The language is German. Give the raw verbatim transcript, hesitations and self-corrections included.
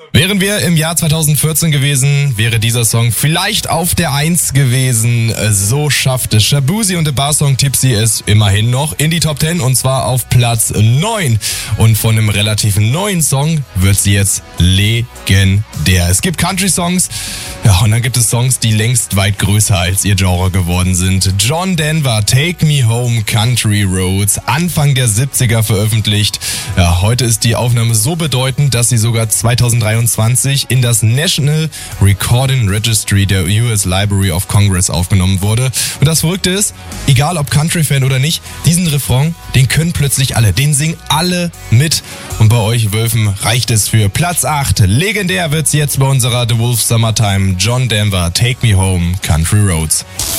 Wären wir im Jahr zweitausendvierzehn gewesen, wäre dieser Song vielleicht auf der eins gewesen. So schaffte Shaboozey und der Barsong Tipsy es immerhin noch in die Top zehn und zwar auf Platz neun. Und von einem relativ neuen Song wird sie jetzt legendär. Es gibt Country-Songs, ja, und dann gibt es Songs, die längst weit größer als ihr Genre geworden sind. John Denver, Take Me Home, Country Roads, Anfang der siebziger veröffentlicht. Ja, heute ist die Aufnahme so bedeutend, dass sie sogar zweitausenddreiundzwanzig in das National Recording Registry der U S Library of Congress aufgenommen wurde. Und das Verrückte ist, egal ob Country-Fan oder nicht, diesen Refrain, den können plötzlich alle, den singen alle mit. Und bei euch Wölfen reicht es für Platz acht. Legendär wird's jetzt bei unserer The Wolf Summertime. John Denver, Take Me Home, Country Roads.